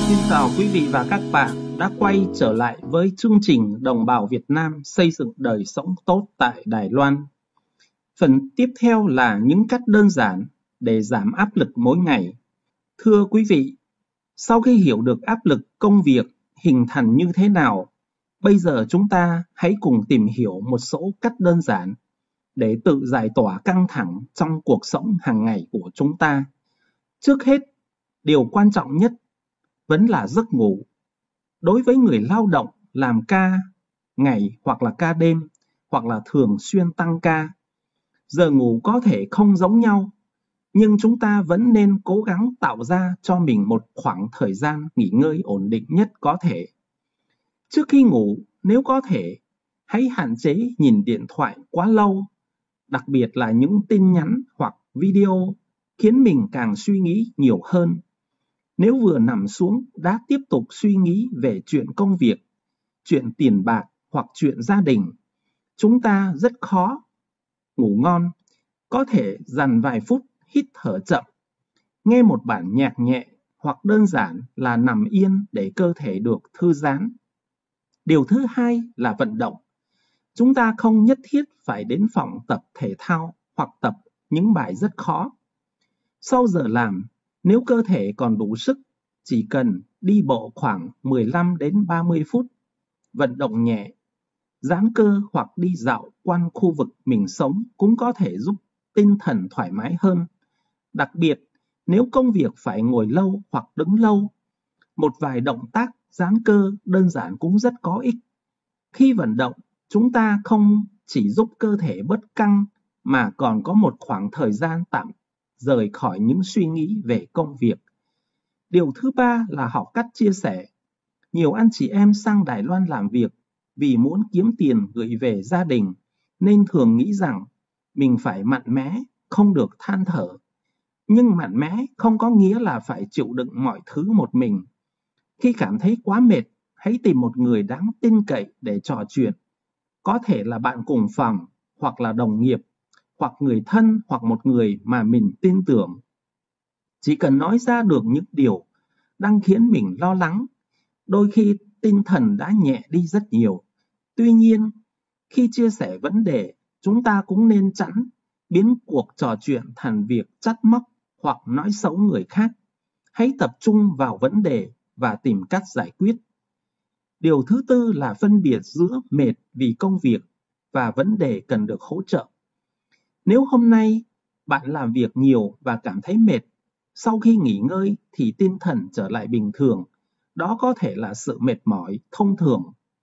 Xin chào quý vị và các bạn đã quay trở lại với chương trình Đồng bào Việt Nam xây dựng đời sống tốt tại Đài Loan. Phần tiếp theo là những cách đơn giản để giảm áp lực mỗi ngày. Thưa quý vị, sau khi hiểu được áp lực công việc hình thành như thế nào, bây giờ chúng ta hãy cùng tìm hiểu một số cách đơn giản để tự giải tỏa căng thẳng trong cuộc sống hàng ngày của chúng ta. Trước hết, điều quan trọng nhất vẫn là giấc ngủ. Đối với người lao động làm ca ngày hoặc là ca đêm hoặc là thường xuyên tăng ca, giờ ngủ có thể không giống nhau, nhưng chúng ta vẫn nên cố gắng tạo ra cho mình một khoảng thời gian nghỉ ngơi ổn định nhất có thể. Trước khi ngủ, nếu có thể, hãy hạn chế nhìn điện thoại quá lâu, đặc biệt là những tin nhắn hoặc video khiến mình càng suy nghĩ nhiều hơn. Nếu vừa nằm xuống đã tiếp tục suy nghĩ về chuyện công việc, chuyện tiền bạc hoặc chuyện gia đình, chúng ta rất khó ngủ ngon. Có thể dành vài phút hít thở chậm, nghe một bản nhạc nhẹ hoặc đơn giản là nằm yên để cơ thể được thư giãn. Điều thứ hai là vận động. Chúng ta không nhất thiết phải đến phòng tập thể thao hoặc tập những bài rất khó. Sau giờ làm, nếu cơ thể còn đủ sức, chỉ cần đi bộ khoảng 15 đến 30 phút, vận động nhẹ, giãn cơ hoặc đi dạo quanh khu vực mình sống cũng có thể giúp tinh thần thoải mái hơn. Đặc biệt, nếu công việc phải ngồi lâu hoặc đứng lâu, một vài động tác giãn cơ đơn giản cũng rất có ích. Khi vận động, chúng ta không chỉ giúp cơ thể bớt căng mà còn có một khoảng thời gian tạm rời khỏi những suy nghĩ về công việc. Điều thứ ba là học cách chia sẻ. Nhiều anh chị em sang Đài Loan làm việc vì muốn kiếm tiền gửi về gia đình, nên thường nghĩ rằng mình phải mạnh mẽ, không được than thở. Nhưng mạnh mẽ không có nghĩa là phải chịu đựng mọi thứ một mình. Khi cảm thấy quá mệt, hãy tìm một người đáng tin cậy để trò chuyện. Có thể là bạn cùng phòng, hoặc là đồng nghiệp, hoặc người thân, hoặc một người mà mình tin tưởng. Chỉ cần nói ra được những điều đang khiến mình lo lắng, đôi khi tinh thần đã nhẹ đi rất nhiều. Tuy nhiên, khi chia sẻ vấn đề, chúng ta cũng nên tránh biến cuộc trò chuyện thành việc trách móc hoặc nói xấu người khác. Hãy tập trung vào vấn đề và tìm cách giải quyết. Điều thứ tư là phân biệt giữa mệt vì công việc và vấn đề cần được hỗ trợ. Nếu hôm nay bạn làm việc nhiều và cảm thấy mệt, sau khi nghỉ ngơi thì tinh thần trở lại bình thường, đó có thể là sự mệt mỏi thông thường.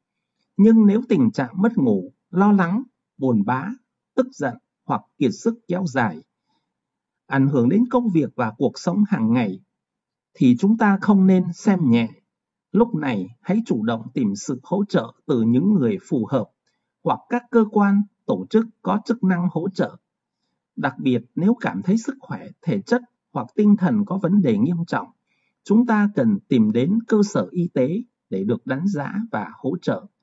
Nhưng nếu tình trạng mất ngủ, lo lắng, buồn bã, tức giận hoặc kiệt sức kéo dài, ảnh hưởng đến công việc và cuộc sống hàng ngày, thì chúng ta không nên xem nhẹ. Lúc này hãy chủ động tìm sự hỗ trợ từ những người phù hợp hoặc các cơ quan, tổ chức có chức năng hỗ trợ. Đặc biệt nếu cảm thấy sức khỏe, thể chất hoặc tinh thần có vấn đề nghiêm trọng, chúng ta cần tìm đến cơ sở y tế để được đánh giá và hỗ trợ.